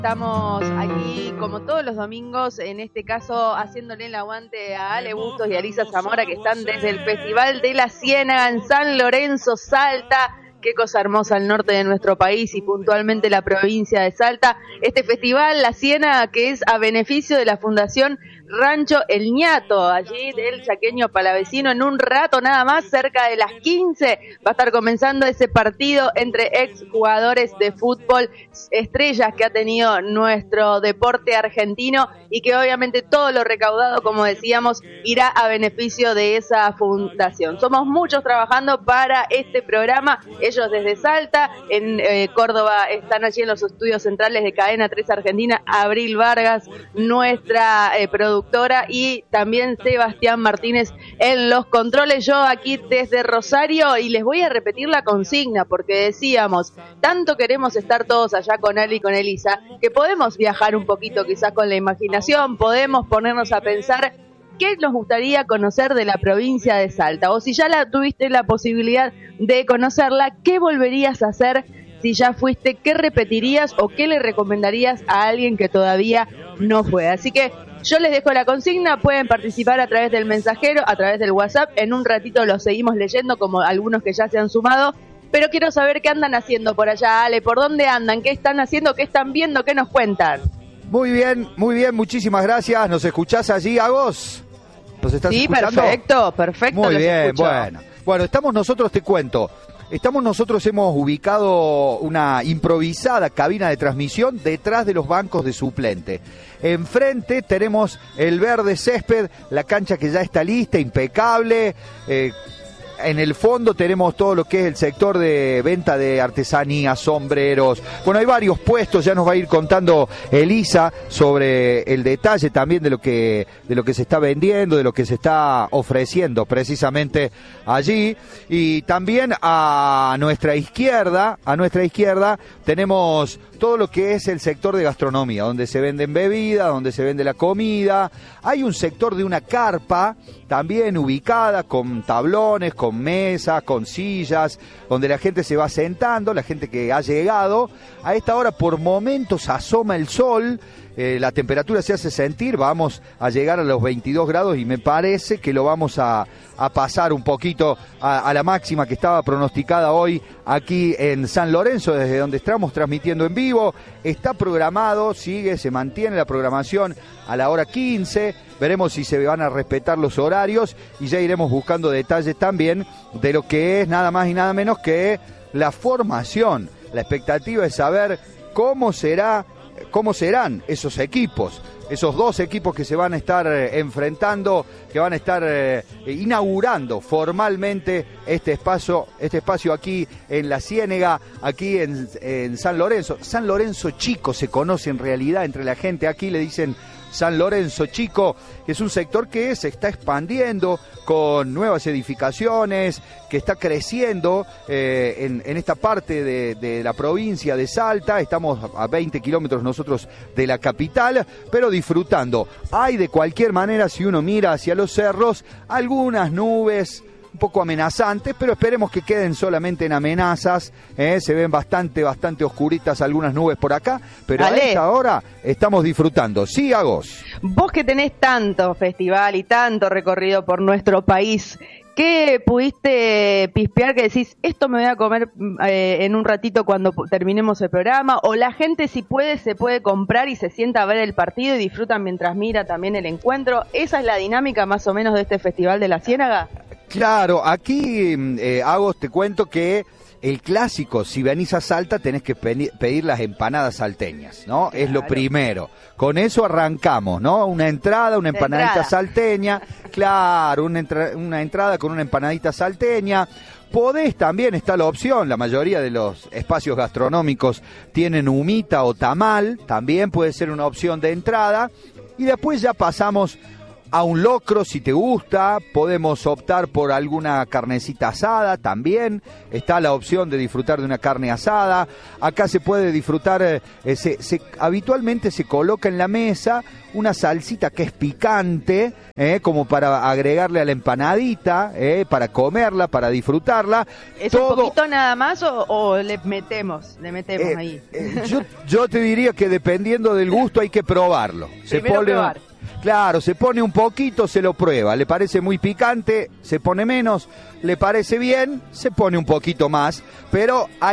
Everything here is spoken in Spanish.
Estamos aquí, como todos los domingos, en este caso haciéndole el aguante a Ale Bustos y a Elisa Zamora, que están desde el Festival de la Ciénaga en San Lorenzo, Salta. Qué cosa hermosa al norte de nuestro país y puntualmente la provincia de Salta. Este festival, La Ciénaga, que es a beneficio de la Fundación Rancho El Ñato, allí del chaqueño palavecino. En un rato nada más, cerca de las 15, va a estar comenzando ese partido entre exjugadores de fútbol, estrellas que ha tenido nuestro deporte argentino y que obviamente todo lo recaudado, como decíamos, irá a beneficio de esa fundación. Somos muchos trabajando para este programa, ellos desde Salta, en Córdoba están allí en los estudios centrales de Cadena 3 Argentina, Abril Vargas, nuestra productora, y también Sebastián Martínez en los controles. Yo aquí desde Rosario, y les voy a repetir la consigna porque decíamos, tanto queremos estar todos allá con Ali y con Elisa, que podemos viajar un poquito quizás con la imaginación, podemos ponernos a pensar qué nos gustaría conocer de la provincia de Salta, o si ya tuviste la posibilidad de conocerla, ¿qué volverías a hacer? Si ya fuiste, ¿qué repetirías o qué le recomendarías a alguien que todavía no fue? Así que yo les dejo la consigna, pueden participar a través del mensajero, a través del WhatsApp, en un ratito los seguimos leyendo como algunos que ya se han sumado, pero quiero saber qué andan haciendo por allá, Ale, por dónde andan, qué están haciendo, qué están viendo, qué nos cuentan. Muy bien, muchísimas gracias. ¿Nos escuchás allí, Agos? ¿Nos estás escuchando? Perfecto. Muy bien, bueno, estamos nosotros, te cuento. Hemos ubicado una improvisada cabina de transmisión detrás de los bancos de suplente. Enfrente tenemos el verde césped, la cancha que ya está lista, impecable. En el fondo tenemos todo lo que es el sector de venta de artesanías, sombreros. Bueno, hay varios puestos, ya nos va a ir contando Elisa sobre el detalle también de lo que se está vendiendo, de lo que se está ofreciendo precisamente allí. Y también a nuestra izquierda tenemos todo lo que es el sector de gastronomía, donde se venden bebidas, donde se vende la comida. Hay un sector de una carpa también ubicada con tablones, con mesas, con sillas, donde la gente se va sentando, la gente que ha llegado. A esta hora por momentos asoma el sol, la temperatura se hace sentir, vamos a llegar a los 22 grados y me parece que lo vamos a pasar un poquito a la máxima que estaba pronosticada hoy aquí en San Lorenzo, desde donde estamos transmitiendo en vivo. Está programado, se mantiene la programación a la hora 15, veremos si se van a respetar los horarios y ya iremos buscando detalles también de lo que es nada más y nada menos que la formación. La expectativa es saber cómo serán esos equipos, esos dos equipos que se van a estar enfrentando, que van a estar inaugurando formalmente este espacio aquí en La Ciénaga, aquí en San Lorenzo. San Lorenzo Chico se conoce en realidad entre la gente, aquí le dicen San Lorenzo Chico, que es un sector que se está expandiendo con nuevas edificaciones, que está creciendo en esta parte de la provincia de Salta. Estamos a 20 kilómetros nosotros de la capital, pero disfrutando. Hay de cualquier manera, si uno mira hacia los cerros, algunas nubes un poco amenazantes, pero esperemos que queden solamente en amenazas. Se ven bastante oscuritas algunas nubes por acá, pero Ale, a esta hora estamos disfrutando. Sí, Agos. Vos que tenés tanto festival y tanto recorrido por nuestro país, ¿qué pudiste pispear que decís, esto me voy a comer en un ratito cuando terminemos el programa? O la gente, si puede, se puede comprar y se sienta a ver el partido y disfrutan mientras mira también el encuentro. ¿Esa es la dinámica más o menos de este Festival de la Ciénaga? Claro, aquí, Agos, te cuento que el clásico, si venís a Salta, tenés que pedir las empanadas salteñas, ¿no? Claro. Es lo primero. Con eso arrancamos, ¿no? Una empanadita salteña, claro, una entrada con una empanadita salteña. Podés también, está la opción, la mayoría de los espacios gastronómicos tienen humita o tamal, también puede ser una opción de entrada. Y después ya pasamos a un locro si te gusta, podemos optar por alguna carnecita asada también, está la opción de disfrutar de una carne asada, acá se puede disfrutar, habitualmente se coloca en la mesa una salsita que es picante, como para agregarle a la empanadita, para comerla, para disfrutarla. ¿Es un poquito nada más o le metemos ahí? Yo te diría que dependiendo del gusto hay que probarlo. Probar. Claro, se pone un poquito, se lo prueba, le parece muy picante, se pone menos, le parece bien, se pone un poquito más, pero hay